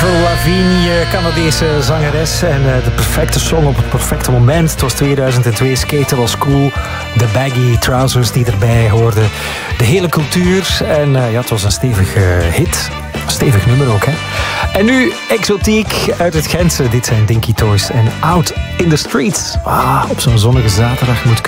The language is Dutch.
Avril Lavigne, Canadese zangeres en de perfecte song op het perfecte moment. Het was 2002, skaten was cool. De baggy trousers die erbij hoorden. De hele cultuur en ja, het was een stevige hit. Stevig nummer ook, hè. En nu exotiek uit het Gentse. Dit zijn Dinky Toys en Out in the Streets. Op zo'n zonnige zaterdag moet